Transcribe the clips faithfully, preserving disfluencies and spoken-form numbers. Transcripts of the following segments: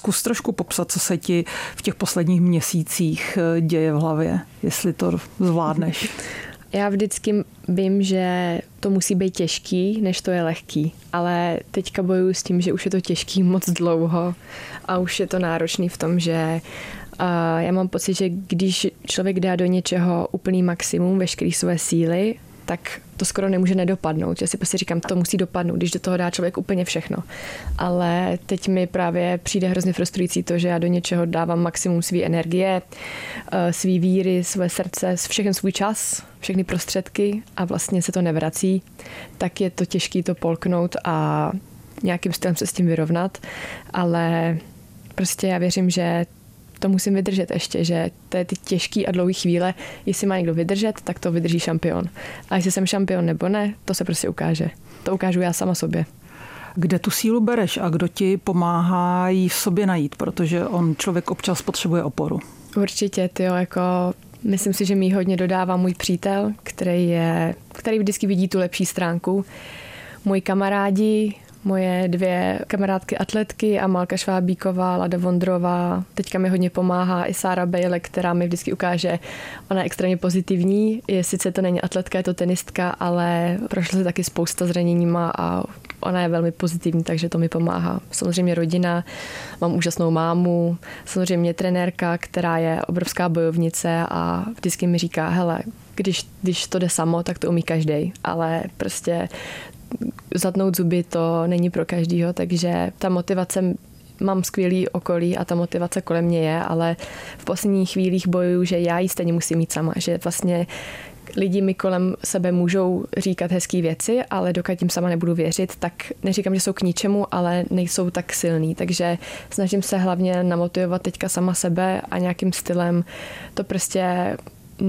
Zkus trošku popsat, co se ti v těch posledních měsících děje v hlavě, jestli to zvládneš. Já vždycky vím, že to musí být těžký, než to je lehký. Ale teďka bojuju s tím, že už je to těžký moc dlouho a už je to náročný v tom, že uh, já mám pocit, že když člověk dá do něčeho úplný maximum, veškerý své síly, tak to skoro nemůže nedopadnout. Já si prostě říkám, to musí dopadnout, když do toho dá člověk úplně všechno. Ale teď mi právě přijde hrozně frustrující to, že já do něčeho dávám maximum své energie, své víry, své srdce, všechen svůj čas, všechny prostředky a vlastně se to nevrací. Tak je to těžké to polknout a nějakým stylem se s tím vyrovnat. Ale prostě já věřím, že to musím vydržet ještě, že to je ty těžký a dlouhý chvíle, jestli má někdo vydržet, tak to vydrží šampion. A jestli jsem šampion nebo ne, to se prostě ukáže. To ukážu já sama sobě. Kde tu sílu bereš a kdo ti pomáhá ji v sobě najít, protože on člověk občas potřebuje oporu. Určitě, tyjo, jako myslím si, že mi hodně dodává můj přítel, který je, který vždycky vidí tu lepší stránku. Moji kamarádi, moje dvě kamarádky atletky, Amalka Švábíková, Lada Vondrová. Teďka mi hodně pomáhá i Sára Bejle, která mi vždycky ukáže, ona je extrémně pozitivní. Je, sice to není atletka, je to tenistka, ale prošla se taky spousta zraněníma a ona je velmi pozitivní, takže to mi pomáhá. Samozřejmě rodina, mám úžasnou mámu, samozřejmě trenérka, která je obrovská bojovnice a vždycky mi říká, hele, když, když to jde samo, tak to umí každej, ale prostě zatnout zuby to není pro každýho, takže ta motivace, mám skvělý okolí a ta motivace kolem mě je, ale v posledních chvílích bojuju, že já ji stejně musím mít sama, že vlastně lidi mi kolem sebe můžou říkat hezký věci, ale dokud jim sama nebudu věřit, tak neříkám, že jsou k ničemu, ale nejsou tak silný, takže snažím se hlavně namotivovat teďka sama sebe a nějakým stylem to prostě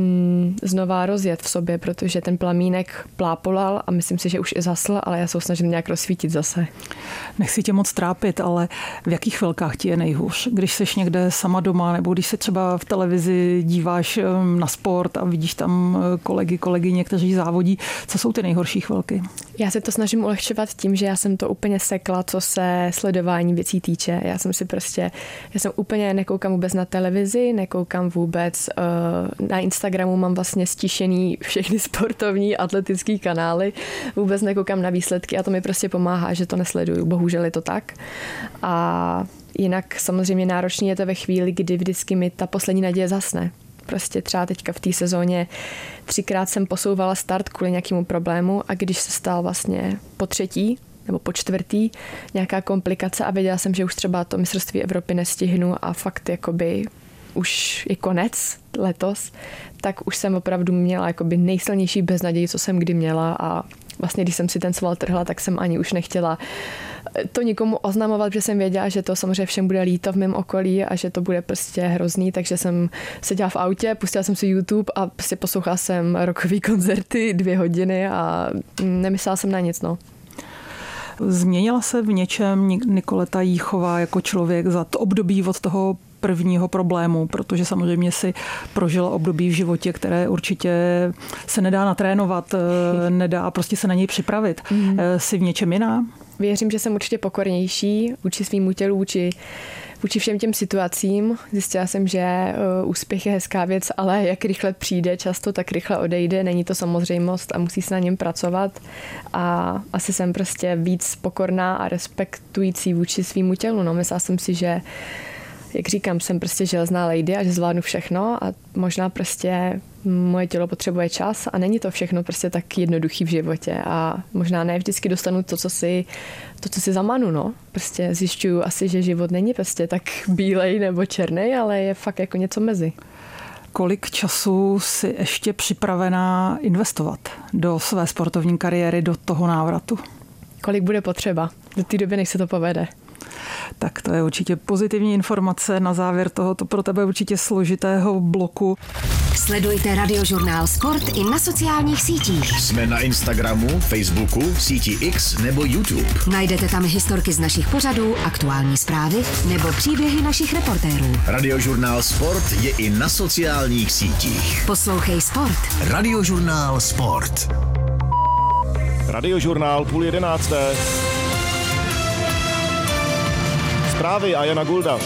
znova rozjet v sobě, protože ten plamínek plápolal a myslím si, že už i zasl, ale já se ho snažím nějak rozsvítit zase. Nechci tě moc trápit, ale v jakých chvilkách ti je nejhůř? Když seš někde sama doma, nebo když se třeba v televizi díváš na sport a vidíš tam kolegy, kolegyně, kteří závodí, co jsou ty nejhorší chvilky? Já se to snažím ulehčovat tím, že já jsem to úplně sekla, co se sledování věcí týče. Já jsem si prostě, já jsem úplně nekoukám vůbec na televizi, nekoukám vůbec uh, na Instagramu, mám vlastně stišený všechny sportovní atletický kanály, vůbec nekoukám na výsledky a to mi prostě pomáhá, že to nesleduju. Bohužel je to tak. A jinak samozřejmě náročný je to ve chvíli, kdy vždycky mi ta poslední naděje zasne. Prostě třeba teďka v té sezóně třikrát jsem posouvala start kvůli nějakému problému a když se stal vlastně po třetí nebo po čtvrtý nějaká komplikace a věděla jsem, že už třeba to mistrovství Evropy nestihnu a fakt jakoby už je konec letos, tak už jsem opravdu měla jakoby nejsilnější beznaději, co jsem kdy měla a vlastně když jsem si ten sval trhla, tak jsem ani už nechtěla to nikomu oznamovat, protože jsem věděla, že to samozřejmě všem bude líto v mém okolí a že to bude prostě hrozný, takže jsem seděla v autě, pustila jsem si YouTube a prostě poslouchala jsem rockový koncerty dvě hodiny a nemyslela jsem na nic, no. Změnila se v něčem Nikoleta Jíchová jako člověk za to období od toho prvního problému, protože samozřejmě si prožila období v životě, které určitě se nedá natrénovat, nedá prostě se na něj připravit. Mm. Jsi v něčem jiná? Věřím, že jsem určitě pokornější vůči svýmu tělu, vůči, vůči všem těm situacím. Zjistila jsem, že úspěch je hezká věc, ale jak rychle přijde často, tak rychle odejde. Není to samozřejmost a musí se na něm pracovat. A asi jsem prostě víc pokorná a respektující vůči svýmu tělu. No, myslela jsem si, že jak říkám, jsem prostě železná lady a že zvládnu všechno a možná prostě moje tělo potřebuje čas a není to všechno prostě tak jednoduchý v životě a možná ne vždycky dostanu to, co si, to, co si zamanu, no. Prostě zjišťuju asi, že život není prostě tak bílej nebo černý, ale je fakt jako něco mezi. Kolik času si ještě připravená investovat do své sportovní kariéry, do toho návratu? Kolik bude potřeba do té doby, než se to povede. Tak to je určitě pozitivní informace na závěr tohoto pro tebe určitě složitého bloku. Sledujte Radiožurnál Sport i na sociálních sítích. Jsme na Instagramu, Facebooku, síti X nebo YouTube. Najdete tam historky z našich pořadů, aktuální zprávy nebo příběhy našich reportérů. Radiožurnál Sport je i na sociálních sítích. Poslouchej Sport. Radiožurnál Sport. Radiožurnál půl jedenácté. Zprávy a Jana Gulda.